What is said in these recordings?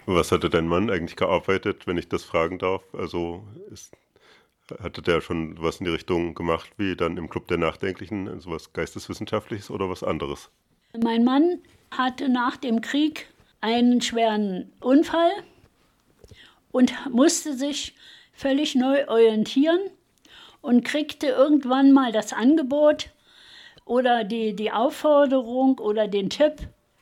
Was hatte dein Mann eigentlich gearbeitet, wenn ich das fragen darf? Hatte der schon was in die Richtung gemacht, wie dann im Club der Nachdenklichen, sowas Geisteswissenschaftliches oder was anderes? Mein Mann hatte nach dem Krieg einen schweren Unfall und musste sich völlig neu orientieren und kriegte irgendwann mal das Angebot oder die Aufforderung oder den Tipp: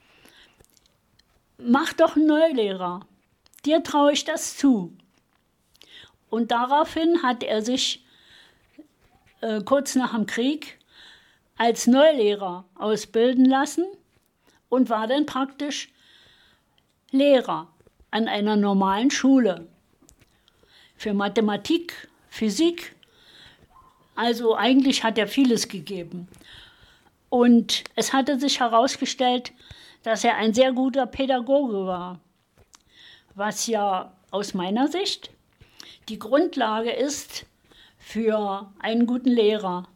Mach doch einen Neulehrer, dir traue ich das zu. Und daraufhin hat er sich kurz nach dem Krieg als Neulehrer ausbilden lassen und war dann praktisch Lehrer an einer normalen Schule für Mathematik, Physik. Also eigentlich hat er vieles gegeben. Und es hatte sich herausgestellt, dass er ein sehr guter Pädagoge war, was ja aus meiner Sicht die Grundlage ist für einen guten Lehrer.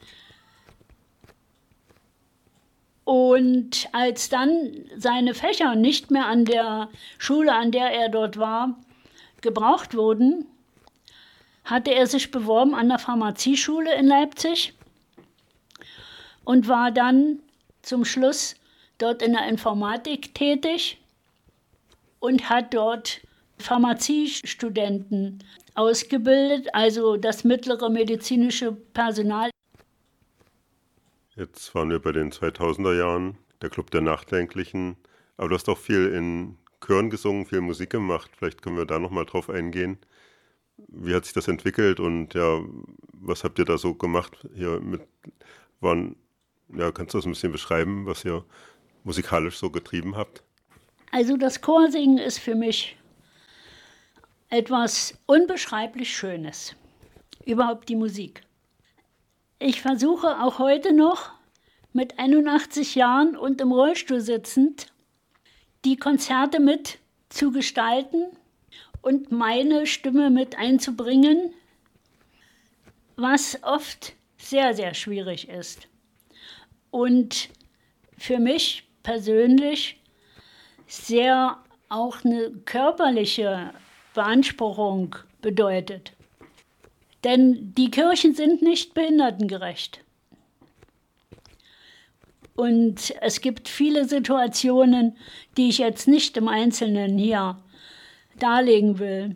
Und als dann seine Fächer nicht mehr an der Schule, an der er dort war, gebraucht wurden, hatte er sich beworben an der Pharmazieschule in Leipzig und war dann zum Schluss dort in der Informatik tätig und hat dort Pharmaziestudenten ausgebildet, also das mittlere medizinische Personal. Jetzt waren wir bei den 2000er Jahren, der Club der Nachdenklichen, aber du hast auch viel in Chören gesungen, viel Musik gemacht. Vielleicht können wir da nochmal drauf eingehen. Wie hat sich das entwickelt und ja, was habt ihr da so gemacht? Kannst du das ein bisschen beschreiben, was ihr musikalisch so getrieben habt? Also das Chorsingen ist für mich etwas unbeschreiblich Schönes. Überhaupt die Musik. Ich versuche auch heute noch mit 81 Jahren und im Rollstuhl sitzend die Konzerte mit zu gestalten und meine Stimme mit einzubringen, was oft sehr, sehr schwierig ist. Und für mich persönlich sehr auch eine körperliche Beanspruchung bedeutet. Denn die Kirchen sind nicht behindertengerecht. Und es gibt viele Situationen, die ich jetzt nicht im Einzelnen hier darlegen will.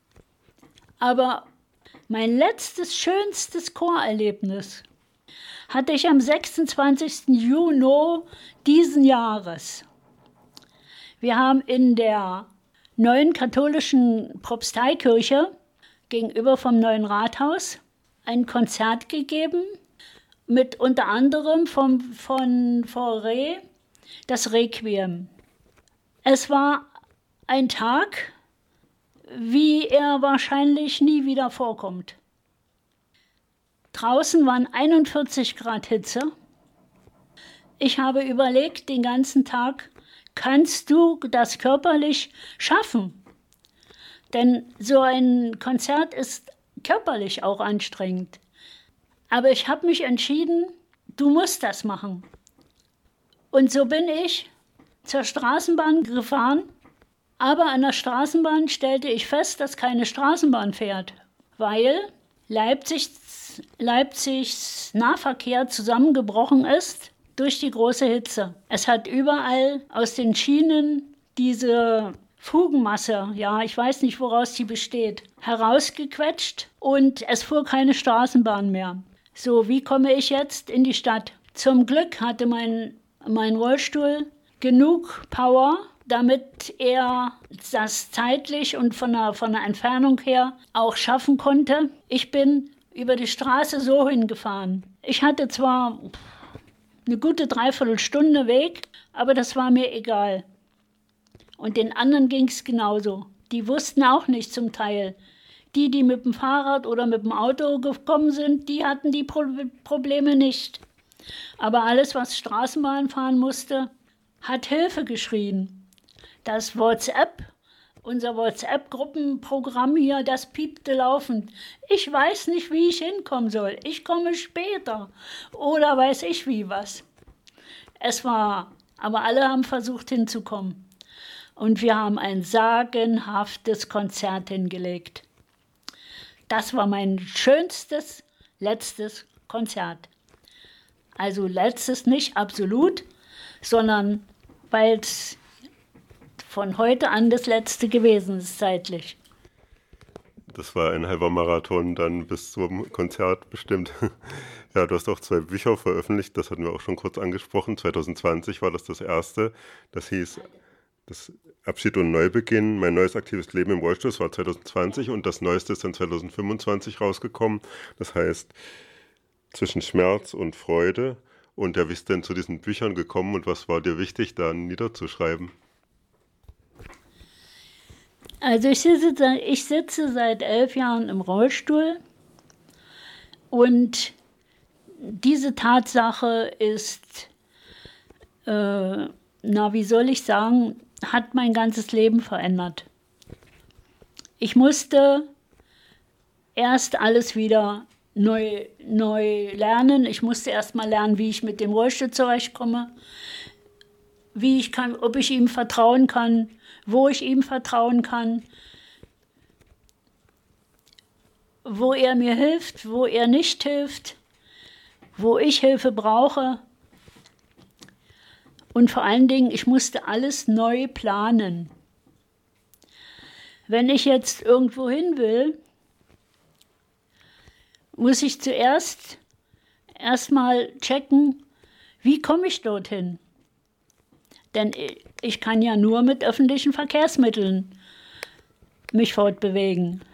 Aber mein letztes, schönstes Chorerlebnis hatte ich am 26. Juni diesen Jahres. Wir haben in der neuen katholischen Propsteikirche gegenüber vom neuen Rathaus ein Konzert gegeben mit unter anderem von Fauré das Requiem. Es war ein Tag, wie er wahrscheinlich nie wieder vorkommt. Draußen waren 41 Grad Hitze. Ich habe überlegt den ganzen Tag, kannst du das körperlich schaffen? Denn so ein Konzert ist körperlich auch anstrengend. Aber ich habe mich entschieden, du musst das machen. Und so bin ich zur Straßenbahn gefahren. Aber an der Straßenbahn stellte ich fest, dass keine Straßenbahn fährt, weil Leipzigs Nahverkehr zusammengebrochen ist durch die große Hitze. Es hat überall aus den Schienen diese Fugenmasse, ja, ich weiß nicht, woraus die besteht, herausgequetscht und es fuhr keine Straßenbahn mehr. So, wie komme ich jetzt in die Stadt? Zum Glück hatte mein Rollstuhl genug Power, damit er das zeitlich und von der Entfernung her auch schaffen konnte. Ich bin über die Straße so hingefahren. Ich hatte zwar eine gute Dreiviertelstunde Weg, aber das war mir egal. Und den anderen ging es genauso. Die wussten auch nicht zum Teil. Die mit dem Fahrrad oder mit dem Auto gekommen sind, die hatten die Probleme nicht. Aber alles, was Straßenbahn fahren musste, hat Hilfe geschrien. Das WhatsApp, unser WhatsApp-Gruppenprogramm hier, das piepte laufend. Ich weiß nicht, wie ich hinkommen soll. Ich komme später. Oder weiß ich wie was. Aber alle haben versucht hinzukommen. und wir haben ein sagenhaftes Konzert hingelegt. Das war mein schönstes, letztes Konzert. Also letztes nicht absolut, sondern weil es von heute an das letzte gewesen ist zeitlich. Das war ein halber Marathon dann bis zum Konzert bestimmt. Ja, du hast auch 2 Bücher veröffentlicht, das hatten wir auch schon kurz angesprochen. 2020 war das erste. Das hieß das Abschied und Neubeginn, mein neues aktives Leben im Rollstuhl. Das war 2020 und das neueste ist dann 2025 rausgekommen. Das heißt Zwischen Schmerz und Freude. Und ja, wie ist denn zu diesen Büchern gekommen und was war dir wichtig, da niederzuschreiben? Also ich sitze seit 11 Jahren im Rollstuhl und diese Tatsache ist, wie soll ich sagen, hat mein ganzes Leben verändert. Ich musste erst alles wieder neu lernen. Ich musste erst mal lernen, wie ich mit dem Rollstuhl zurechtkomme, ob ich ihm vertrauen kann, wo ich ihm vertrauen kann, wo er mir hilft, wo er nicht hilft, wo ich Hilfe brauche. Und vor allen Dingen, ich musste alles neu planen. Wenn ich jetzt irgendwo hin will, muss ich zuerst mal checken, wie komme ich dorthin? Denn ich kann ja nur mit öffentlichen Verkehrsmitteln mich fortbewegen.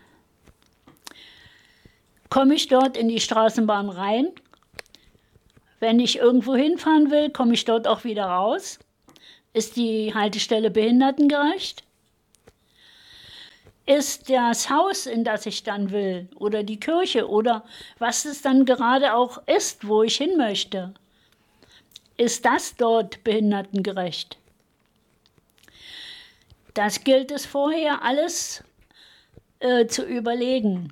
Komme ich dort in die Straßenbahn rein? Wenn ich irgendwo hinfahren will, komme ich dort auch wieder raus? Ist die Haltestelle behindertengerecht? Ist das Haus, in das ich dann will, oder die Kirche, oder was es dann gerade auch ist, wo ich hin möchte, ist das dort behindertengerecht? Das gilt es vorher alles zu überlegen.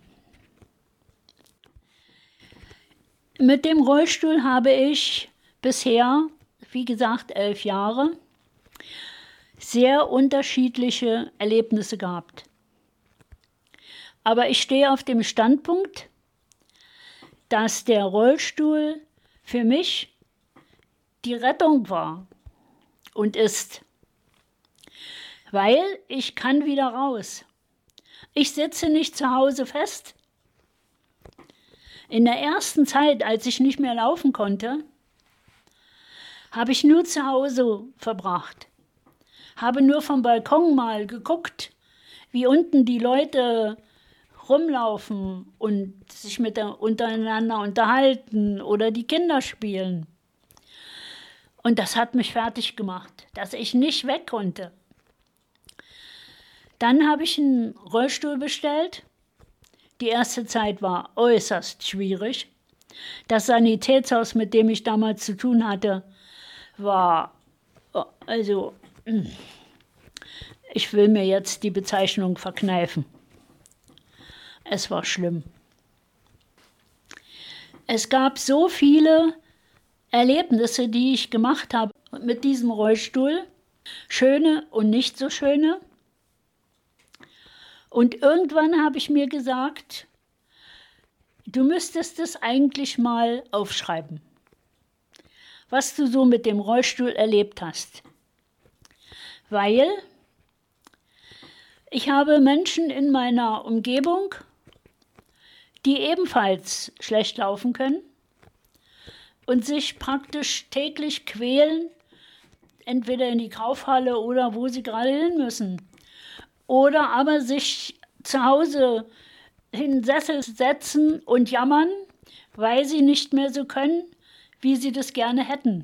Mit dem Rollstuhl habe ich bisher, wie gesagt, 11 Jahre, sehr unterschiedliche Erlebnisse gehabt. Aber ich stehe auf dem Standpunkt, dass der Rollstuhl für mich die Rettung war und ist. Weil ich kann wieder raus. Ich sitze nicht zu Hause fest. In der ersten Zeit, als ich nicht mehr laufen konnte, habe ich nur zu Hause verbracht. Habe nur vom Balkon mal geguckt, wie unten die Leute rumlaufen und sich untereinander unterhalten oder die Kinder spielen. Und das hat mich fertig gemacht, dass ich nicht weg konnte. Dann habe ich einen Rollstuhl bestellt. Die erste Zeit war äußerst schwierig. Das Sanitätshaus, mit dem ich damals zu tun hatte, war, also, ich will mir jetzt die Bezeichnung verkneifen. Es war schlimm. Es gab so viele Erlebnisse, die ich gemacht habe mit diesem Rollstuhl, schöne und nicht so schöne. Und irgendwann habe ich mir gesagt, du müsstest es eigentlich mal aufschreiben, was du so mit dem Rollstuhl erlebt hast. Weil ich habe Menschen in meiner Umgebung, die ebenfalls schlecht laufen können und sich praktisch täglich quälen, entweder in die Kaufhalle oder wo sie gerade hin müssen. Oder aber sich zu Hause in den Sessel setzen und jammern, weil sie nicht mehr so können, wie sie das gerne hätten.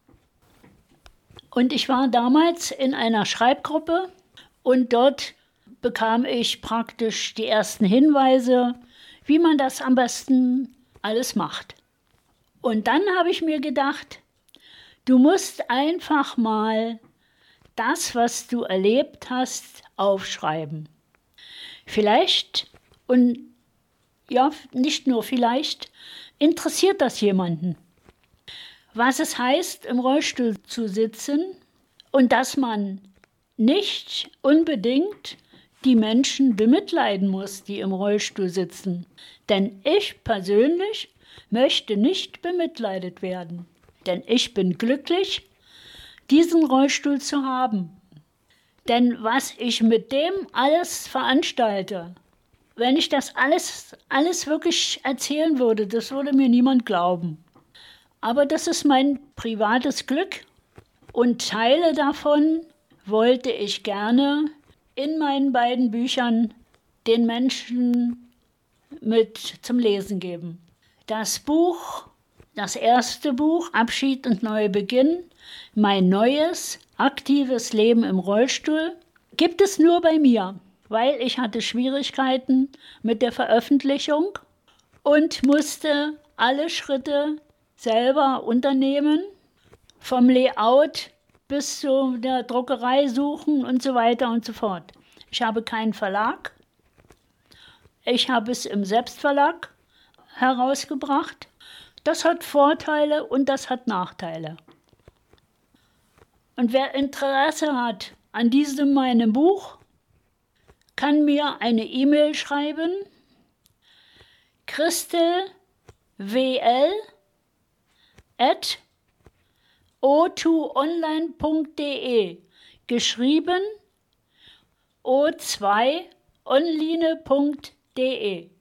Und ich war damals in einer Schreibgruppe und dort bekam ich praktisch die ersten Hinweise, wie man das am besten alles macht. Und dann habe ich mir gedacht, du musst einfach mal das, was du erlebt hast, aufschreiben. Vielleicht, und ja, nicht nur vielleicht, interessiert das jemanden. Was es heißt, im Rollstuhl zu sitzen und dass man nicht unbedingt die Menschen bemitleiden muss, die im Rollstuhl sitzen. Denn ich persönlich möchte nicht bemitleidet werden. Denn ich bin glücklich, diesen Rollstuhl zu haben. Denn was ich mit dem alles veranstalte, wenn ich das alles wirklich erzählen würde, das würde mir niemand glauben. Aber das ist mein privates Glück und Teile davon wollte ich gerne in meinen beiden Büchern den Menschen mit zum Lesen geben. Das erste Buch, Abschied und Neubeginn, mein neues, aktives Leben im Rollstuhl, gibt es nur bei mir, weil ich hatte Schwierigkeiten mit der Veröffentlichung und musste alle Schritte selber unternehmen, vom Layout bis zu der Druckerei suchen und so weiter und so fort. Ich habe keinen Verlag. Ich habe es im Selbstverlag herausgebracht. Das hat Vorteile und das hat Nachteile. Und wer Interesse hat an diesem meinem Buch, kann mir eine E-Mail schreiben, christel.wl@o2online.de, geschrieben o2online.de.